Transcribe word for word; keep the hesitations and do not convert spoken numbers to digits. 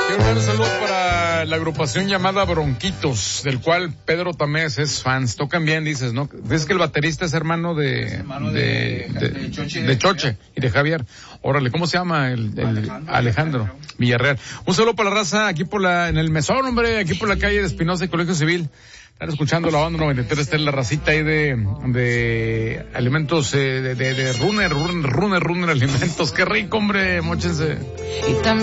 Quiero dar un saludo para la agrupación llamada Bronquitos, del cual Pedro Tamés es fans. Tocan bien, dices, ¿no? Dices que el baterista es hermano de... Es hermano de, de, de, de Choche, de Choche y de Javier. Órale, ¿cómo se llama? El, el Alejandro, Alejandro Villarreal. Un saludo para la raza aquí por la, en el mesón, hombre, aquí por la calle de Espinosa y Colegio Civil. Están escuchando la banda noventa y tres, está en la racita ahí de, de alimentos, eh, de, de, de Runner, Runner, Runner, Runner Alimentos. Qué rico, hombre, móchense.